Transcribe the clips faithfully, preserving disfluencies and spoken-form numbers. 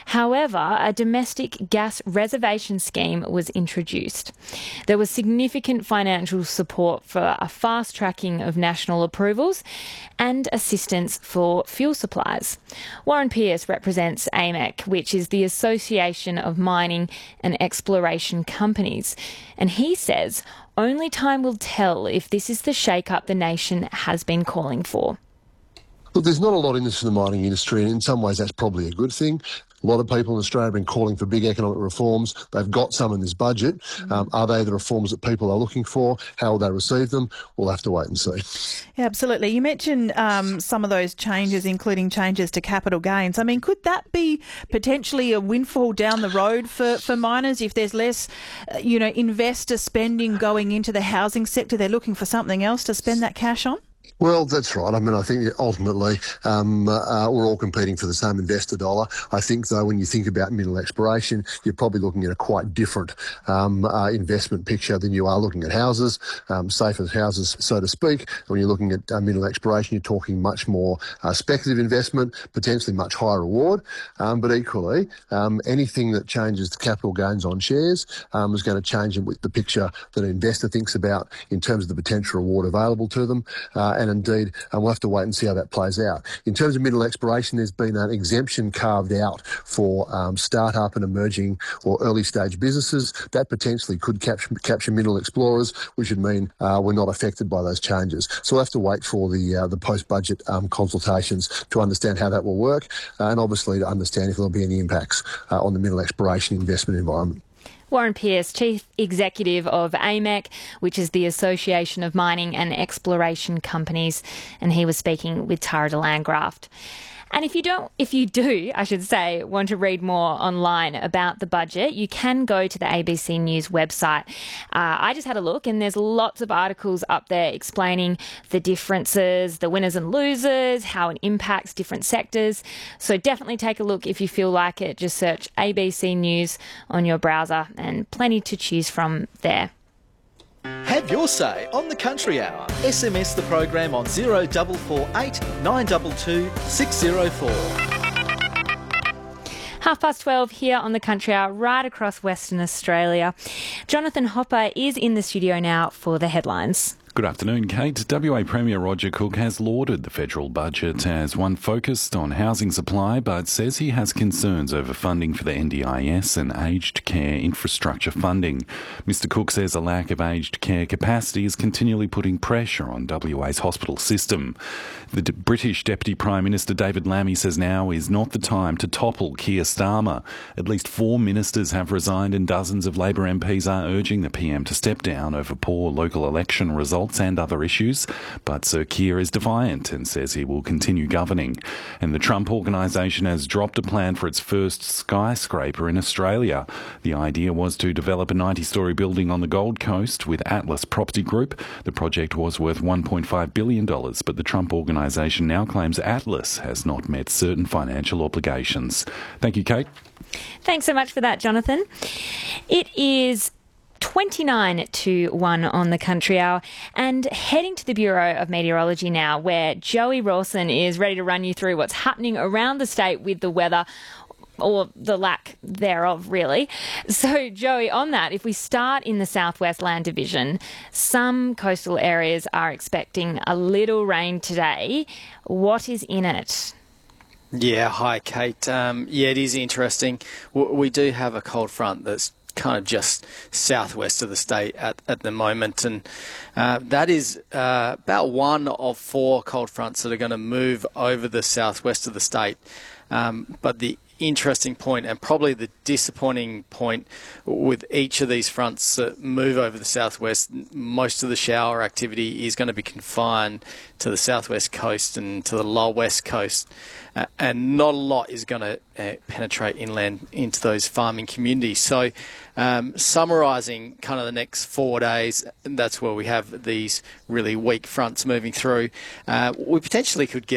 However, a domestic gas reservation scheme was introduced. There was significant financial support for a fast tracking of national approvals and assistance for fuel supplies. Warren Pearce represents A M E C, which is the Association of Mining and Exploration Companies, and he says only time will tell if this is the shake-up the nation has been calling for. Look, there's not a lot in this in the mining industry, and in some ways that's probably a good thing. A lot of people in Australia have been calling for big economic reforms. They've got some in this budget. Mm-hmm. Um, are they the reforms that people are looking for? How will they receive them? We'll have to wait and see. Yeah, absolutely. You mentioned um, some of those changes, including changes to capital gains. I mean, could that be potentially a windfall down the road for, for miners if there's less, uh, you know, investor spending going into the housing sector? They're looking for something else to spend that cash on? Well, that's right. I mean, I think ultimately um, uh, we're all competing for the same investor dollar. I think, though, when you think about mineral exploration, you're probably looking at a quite different um, uh, investment picture than you are looking at houses, um, safe as houses, so to speak. When you're looking at uh, mineral exploration, you're talking much more uh, speculative investment, potentially much higher reward. Um, but equally, um, anything that changes the capital gains on shares um, is going to change with the picture that an investor thinks about in terms of the potential reward available to them. Uh, and indeed, um, we'll have to wait and see how that plays out. In terms of mineral exploration, there's been an exemption carved out for um, start-up and emerging or early-stage businesses. That potentially could capture, capture mineral explorers, which would mean uh, we're not affected by those changes. So we'll have to wait for the uh, the post-budget um, consultations to understand how that will work, uh, and obviously to understand if there'll be any impacts uh, on the mineral exploration investment environment. Warren Pearce, Chief Executive of A M E C, which is the Association of Mining and Exploration Companies, and he was speaking with Tara de Landgraft. And if you don't, if you do, I should say, want to read more online about the budget, you can go to the A B C News website. Uh, I just had a look, and there's lots of articles up there explaining the differences, the winners and losers, how it impacts different sectors. So definitely take a look if you feel like it. Just search A B C News on your browser, and plenty to choose from there. Have your say on the Country Hour. S M S the program on zero four four eight nine two two six zero four. Half past twelve here on the Country Hour, right across Western Australia. Jonathan Hopper is in the studio now for the headlines. Good afternoon, Kate. W A Premier Roger Cook has lauded the federal budget as one focused on housing supply, but says he has concerns over funding for the N D I S and aged care infrastructure funding. Mister Cook says a lack of aged care capacity is continually putting pressure on W A's hospital system. The D- British Deputy Prime Minister David Lammy says now is not the time to topple Keir Starmer. At least four ministers have resigned and dozens of Labor M Ps are urging the P M to step down over poor local election results and other issues, but Sir Keir is defiant and says he will continue governing. And the Trump Organisation has dropped a plan for its first skyscraper in Australia. The idea was to develop a ninety-storey building on the Gold Coast with Atlas Property Group. The project was worth one point five billion dollars, but the Trump Organisation now claims Atlas has not met certain financial obligations. Thank you, Kate. Thanks so much for that, Jonathan. It is twenty-nine to one on the Country Hour, and heading to the Bureau of Meteorology now, where Joey Rawson is ready to run you through what's happening around the state with the weather, or the lack thereof, really. So, Joey, on that, if we start in the Southwest Land Division, some coastal areas are expecting a little rain today. What is in it? Yeah, hi, Kate. Um, yeah, it is interesting. W- we do have a cold front that's kind of just southwest of the state at, at the moment, and uh, that is uh, about one of four cold fronts that are going to move over the southwest of the state. Um, but the interesting point, and probably the disappointing point with each of these fronts that move over the southwest, most of the shower activity is going to be confined to the southwest coast and to the lower west coast, uh, and not a lot is going to uh, penetrate inland into those farming communities. So um, summarising kind of the next four days, that's where we have these really weak fronts moving through. Uh, we potentially could get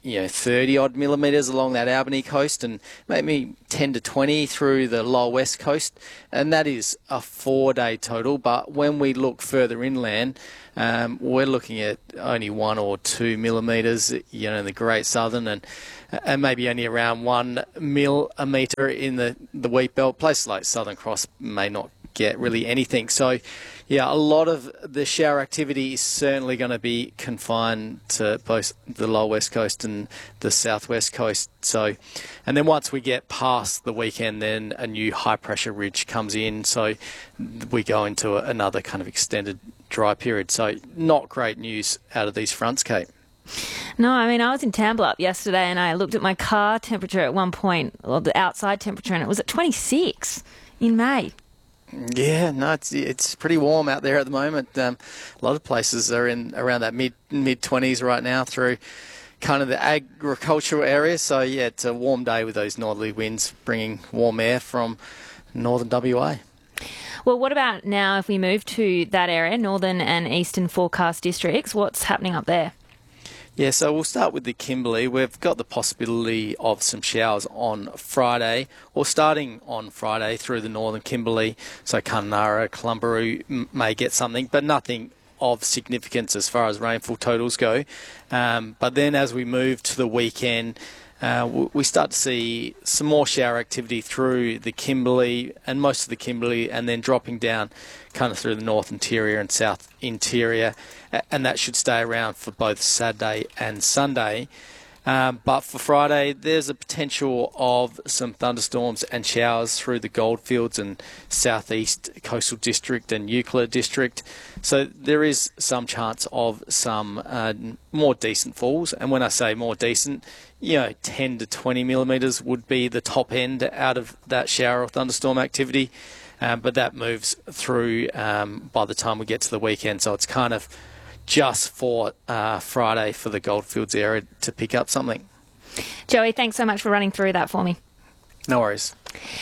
you know, thirty odd millimetres along that Albany coast and maybe ten to twenty through the lower west coast. And that is a four day total. But when we look further inland, um, we're looking at only one or two millimetres, you know, in the Great Southern, and and maybe only around one millimetre in the, the wheat belt. Places like Southern Cross may not get really anything. So, yeah, a lot of the shower activity is certainly going to be confined to both the lower west coast and the southwest coast. So, and then once we get past the weekend, then a new high pressure ridge comes in. So we go into a, another kind of extended dry period. So not great news out of these fronts, Kate. No, I mean, I was in Tambalup yesterday and I looked at my car temperature at one point, or the outside temperature, and it was at twenty-six in May. Yeah, no, it's it's pretty warm out there at the moment. Um, a lot of places are in around that mid mid twenties right now through kind of the agricultural area. So yeah, it's a warm day with those northerly winds bringing warm air from northern W A. Well, what about now if we move to that area, northern and eastern forecast districts? What's happening up there? Yeah, so we'll start with the Kimberley. We've got the possibility of some showers on Friday, or starting on Friday through the northern Kimberley. So Kununurra, Clumberoo may get something, but nothing of significance as far as rainfall totals go. Um, but then as we move to the weekend, uh, we start to see some more shower activity through the Kimberley and most of the Kimberley, and then dropping down kind of through the north interior and south interior, and that should stay around for both Saturday and Sunday. Um, but for Friday, there's a potential of some thunderstorms and showers through the Goldfields and southeast coastal district and Euclid district. So there is some chance of some uh, more decent falls. And when I say more decent, you know, ten to twenty millimetres would be the top end out of that shower or thunderstorm activity. Um, but that moves through um, by the time we get to the weekend. So it's kind of just for uh, Friday for the Goldfields area to pick up something. Joey, thanks so much for running through that for me. No worries.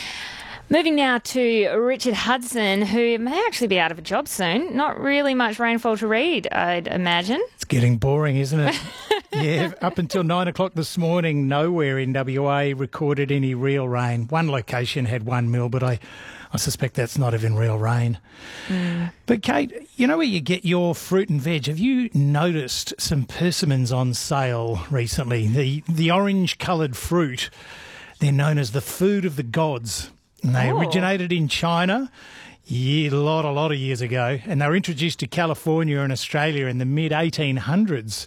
Moving now to Richard Hudson, who may actually be out of a job soon. Not really much rainfall to read, I'd imagine. It's getting boring, isn't it? Yeah, up until nine o'clock this morning, nowhere in W A recorded any real rain. One location had one mil, but I, I suspect that's not even real rain. Mm. But Kate, you know where you get your fruit and veg? Have you noticed some persimmons on sale recently? The the orange-coloured fruit, they're known as the food of the gods. And they oh. originated in China yeah, a lot, a lot of years ago, and they were introduced to California and Australia in the mid eighteen hundreds.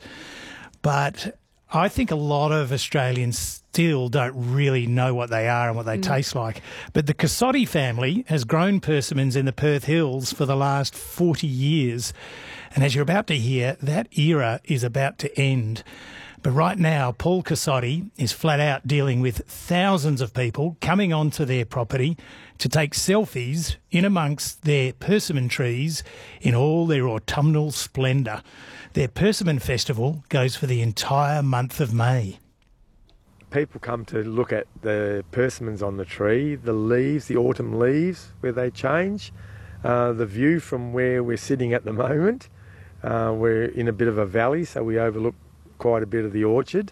But I think a lot of Australians still don't really know what they are and what they mm. taste like. But the Cassotti family has grown persimmons in the Perth Hills for the last forty years. And as you're about to hear, that era is about to end. But right now, Paul Cassotti is flat out dealing with thousands of people coming onto their property to take selfies in amongst their persimmon trees in all their autumnal splendour. Their Persimmon Festival goes for the entire month of May. People come to look at the persimmons on the tree, the leaves, the autumn leaves, where they change, uh, the view from where we're sitting at the moment. Uh, we're in a bit of a valley, so we overlook quite a bit of the orchard.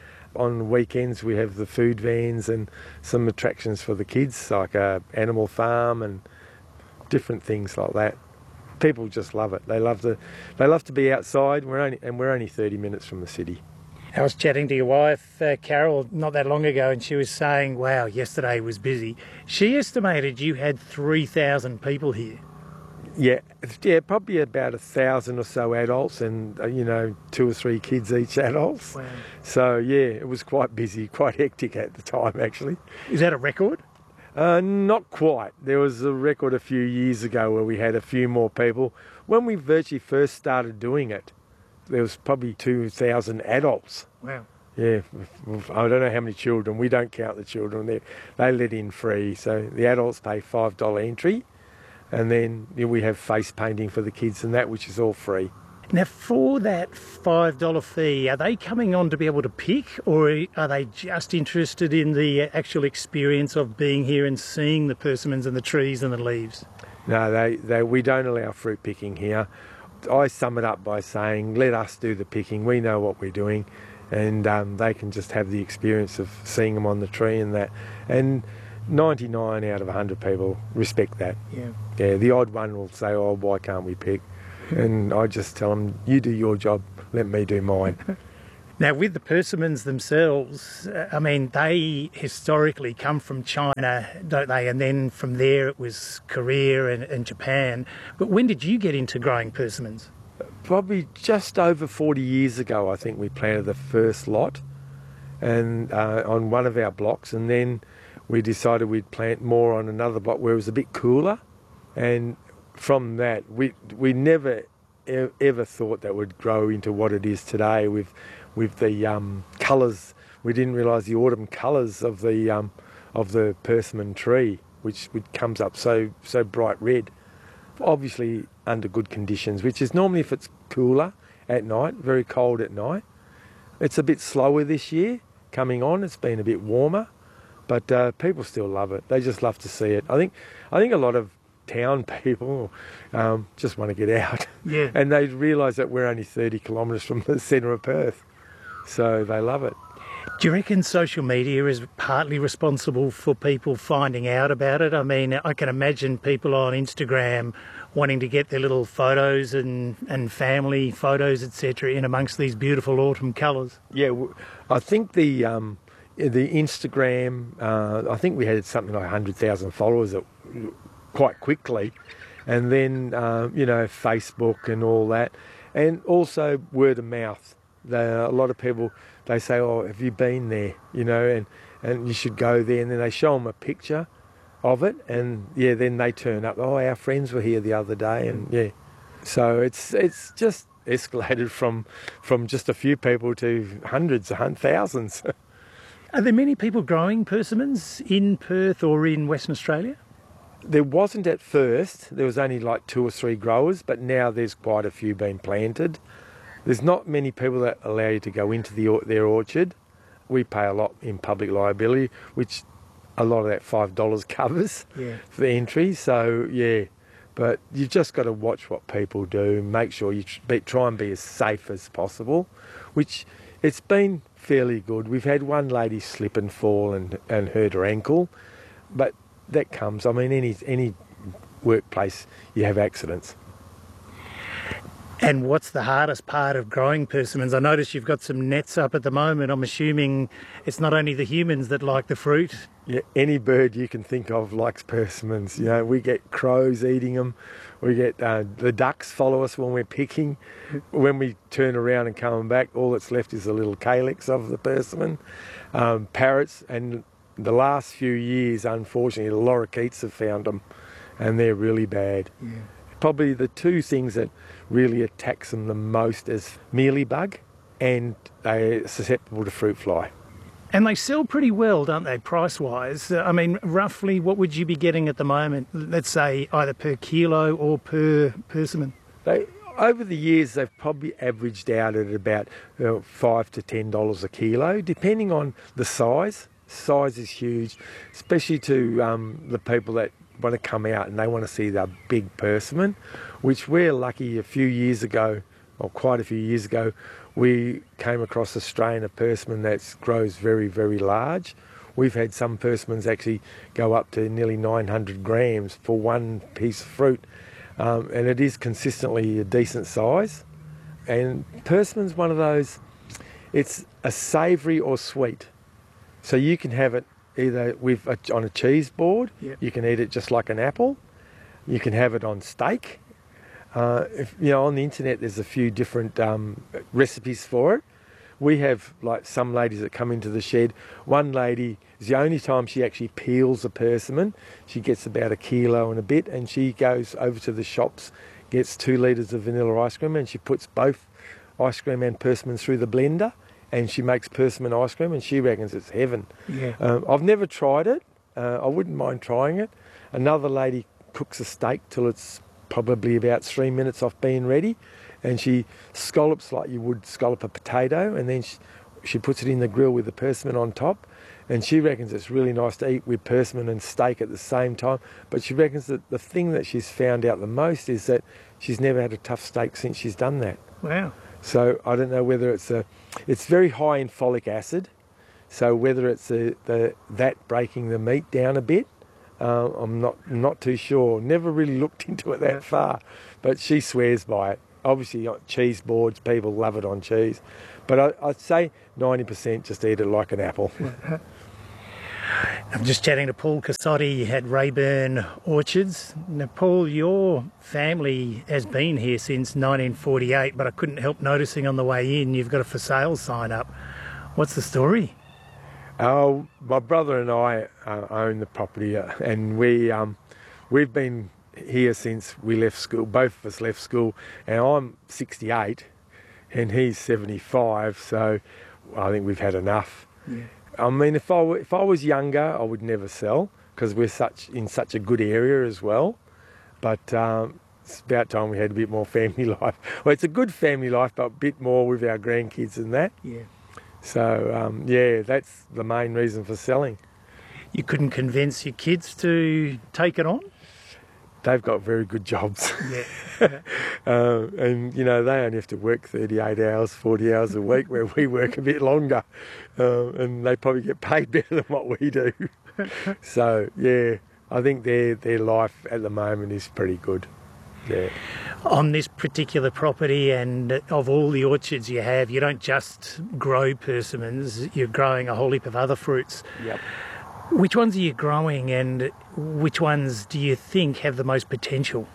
On weekends we have the food vans and some attractions for the kids, like a animal farm and different things like that. People just love it. They love to, they love to be outside. We're only and we're only thirty minutes from the city. I was chatting to your wife, uh, Carol, not that long ago, and she was saying, "Wow, yesterday was busy." She estimated you had three thousand people here. Yeah, yeah, probably about a thousand or so adults, and uh, you know, two or three kids each adults. Wow. So yeah, it was quite busy, quite hectic at the time actually. Is that a record? Uh, not quite. There was a record a few years ago where we had a few more people. When we virtually first started doing it, there was probably two thousand adults. Wow. Yeah, I don't know how many children. We don't count the children. They they let in free, so the adults pay five dollar entry. And then you know, we have face painting for the kids and that, which is all free. Now, for that five dollar fee, are they coming on to be able to pick, or are they just interested in the actual experience of being here and seeing the persimmons and the trees and the leaves? No, they, they we don't allow fruit picking here. I sum it up by saying, let us do the picking. We know what we're doing, and um, they can just have the experience of seeing them on the tree and that. And ninety-nine out of one hundred people respect that. Yeah. Yeah, the odd one will say, oh, why can't we pick? And I just tell them, you do your job, let me do mine. Now, with the persimmons themselves, I mean, they historically come from China, don't they? And then from there it was Korea and, and Japan. But when did you get into growing persimmons? Probably just over forty years ago, I think we planted the first lot and uh, on one of our blocks, and then we decided we'd plant more on another block where it was a bit cooler. And from that, we we never e- ever thought that would grow into what it is today with with the um, colours. We didn't realise the autumn colours of the um, of the persimmon tree, which, which comes up so so bright red. Obviously under good conditions, which is normally if it's cooler at night, very cold at night. It's a bit slower this year coming on. It's been a bit warmer, but uh, people still love it. They just love to see it. I think I think a lot of town people um, just want to get out. Yeah. And they realise that we're only thirty kilometres from the centre of Perth, so they love it. Do you reckon social media is partly responsible for people finding out about it? I mean, I can imagine people on Instagram wanting to get their little photos and, and family photos, et cetera, in amongst these beautiful autumn colours. Yeah, I think the um, the Instagram, uh, I think we had something like one hundred thousand followers quite quickly, and then, uh, you know, Facebook and all that, and also word of mouth. The, a lot of people, they say, oh, have you been there? You know, and, and you should go there. And then they show them a picture of it. And, yeah, then they turn up. Oh, our friends were here the other day. And, yeah. So it's it's just escalated from from just a few people to hundreds, thousands. Are there many people growing persimmons in Perth or in Western Australia? There wasn't at first. There was only like two or three growers. But now there's quite a few being planted. There's not many people that allow you to go into the, their orchard. We pay a lot in public liability, which a lot of that five dollars covers yeah. for the entry. So, yeah, but you've just got to watch what people do, make sure you try and be as safe as possible, which it's been fairly good. We've had one lady slip and fall and, and hurt her ankle, but that comes, I mean, any any workplace you have accidents. And what's the hardest part of growing persimmons? I notice you've got some nets up at the moment. I'm assuming it's not only the humans that like the fruit. Yeah, any bird you can think of likes persimmons. You know, we get crows eating them. We get uh, the ducks follow us when we're picking. When we turn around and come back, all that's left is the little calyx of the persimmon. Um, parrots, and the last few years, unfortunately, the lorikeets have found them, and they're really bad. Yeah. Probably the two things that really attacks them the most is mealybug, and they're susceptible to fruit fly. And they sell pretty well, don't they, price-wise? I mean, roughly what would you be getting at the moment, let's say either per kilo or per persimmon? They, over the years, they've probably averaged out at about uh, five to ten dollars a kilo, depending on the size. Size is huge, especially to um, the people that want to come out and they want to see the big persimmon, which we're lucky a few years ago, or quite a few years ago, we came across a strain of persimmon that grows very, very large. We've had some persimmons actually go up to nearly nine hundred grams for one piece of fruit, um, and it is consistently a decent size. And persimmon's one of those, it's a savoury or sweet. So you can have it either with a, on a cheese board, yep. You can eat it just like an apple, you can have it on steak. Uh, if, you know, on the internet there's a few different um, recipes for it. We have like some ladies that come into the shed. One lady, is the only time she actually peels a persimmon. She gets about a kilo and a bit, and she goes over to the shops, gets two litres of vanilla ice cream, and she puts both ice cream and persimmon through the blender, and she makes persimmon ice cream, and she reckons it's heaven. Yeah. Um, I've never tried it. Uh, I wouldn't mind trying it. Another lady cooks a steak till it's probably about three minutes off being ready, and she scallops like you would scallop a potato, and then she, she puts it in the grill with the persimmon on top, and she reckons it's really nice to eat with persimmon and steak at the same time. But she reckons that the thing that she's found out the most is that she's never had a tough steak since she's done that. Wow. So I don't know whether it's a it's very high in folic acid. So whether it's the, the that breaking the meat down a bit, uh, I'm not not too sure. Never really looked into it that far, but she swears by it. Obviously, cheese boards, people love it on cheese, but I, I'd say ninety percent just eat it like an apple. I'm just chatting to Paul Cassotti at Rayburn Orchards. Now, Paul, your family has been here since nineteen forty-eight, but I couldn't help noticing on the way in you've got a for sale sign up. What's the story? Oh, my brother and I uh, own the property, uh, and we um, we've been here since we left school. Both of us left school, and I'm sixty-eight, and he's seventy-five. So I think we've had enough. Yeah. I mean, if I if I was younger, I would never sell because we're such in such a good area as well. But um, it's about time we had a bit more family life. Well, it's a good family life, but a bit more with our grandkids and that. Yeah. So, um, yeah, that's the main reason for selling. You couldn't convince your kids to take it on? They've got very good jobs. Yeah. uh, and, you know, they only have to work thirty-eight hours, forty hours a week, where we work a bit longer. Uh, and they probably get paid better than what we do. So, yeah, I think their, their life at the moment is pretty good. Yeah. On this particular property and of all the orchards you have, you don't just grow persimmons, you're growing a whole heap of other fruits. Yep. Which ones are you growing and which ones do you think have the most potential?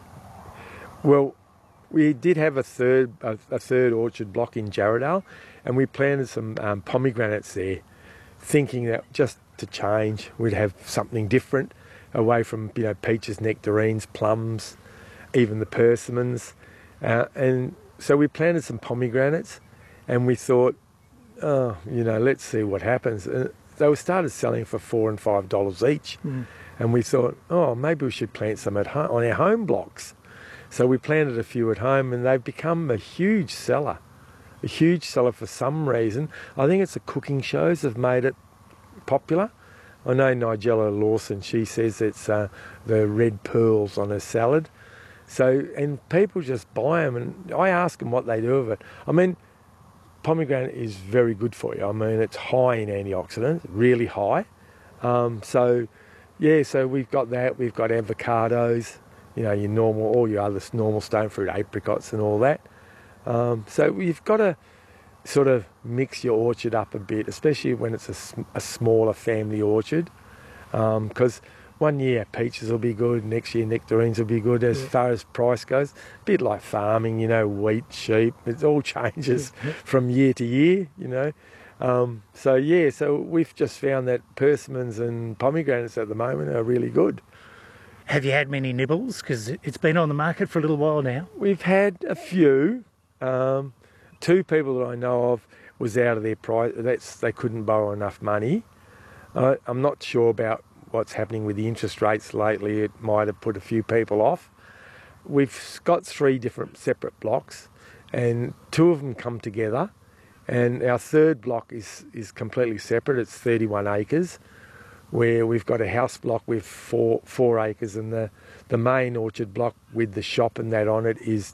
Well, we did have a third a, a third orchard block in Jarrahdale, and we planted some um, pomegranates there, thinking that just to change, we'd have something different away from, you know, peaches, nectarines, plums, even the persimmons. Uh, and so we planted some pomegranates, and we thought, oh, you know, let's see what happens. Uh, they were started selling for four and five dollars each. Mm. And we thought, oh, maybe we should plant some at home, on our home blocks. So we planted a few at home, and they've become a huge seller. A huge seller for some reason. I think it's the cooking shows have made it popular. I know Nigella Lawson, she says it's uh, the red pearls on her salad. So, and people just buy them, and I ask them what they do with it. I mean, pomegranate is very good for you. I mean, it's high in antioxidants, really high. Um, so, yeah, so we've got that. We've got avocados, you know, your normal, all your other normal stone fruit, apricots and all that. Um, so you've got to sort of mix your orchard up a bit, especially when it's a, a smaller family orchard, because um, one year peaches will be good, next year nectarines will be good. As yeah. far as price goes, a bit like farming, you know, wheat, sheep, it all changes yeah. from year to year, you know. Um, so yeah, so we've just found that persimmons and pomegranates at the moment are really good. Have you had many nibbles? Because it's been on the market for a little while now. We've had a few. Um, two people that I know of was out of their price. That's they couldn't borrow enough money. Uh, I'm not sure about what's happening with the interest rates lately. It might have put a few people off. We've got three different separate blocks, and two of them come together, and our third block is, is completely separate. It's thirty-one acres, where we've got a house block with four four acres, and the, the main orchard block with the shop and that on it is